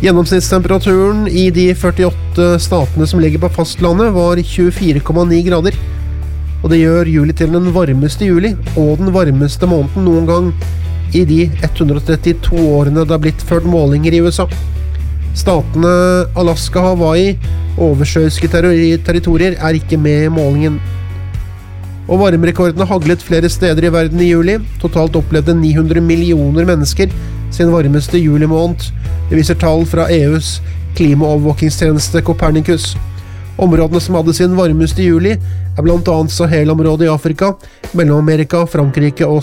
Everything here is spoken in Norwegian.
Gjennomsnittstemperaturen i de 48 statene som ligger på fastlandet var 24,9 grader, og det gjør juli til den varmeste juli og den varmeste måneden noen gang i de 132 årene det har blitt ført målinger i USA. Statene Alaska, Hawaii og oversjøiske territorier er ikke med i målingen. Og varmerekordene haglet flere steder i verden i juli. Totalt opplevde 900 millioner mennesker sin varmeste julimåned. Det viser tall fra EUs klimaovervåkingstjeneste Copernicus. Områdene som hadde sin varmeste juli er blant annet Sahel-området i Afrika, Mellom-Amerika, Frankrike og